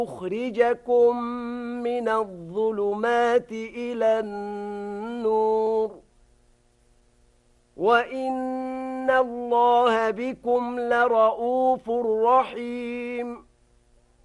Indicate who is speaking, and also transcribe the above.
Speaker 1: يخرجكم من الظلمات إلى النور وإن الله بكم لرؤوف رحيم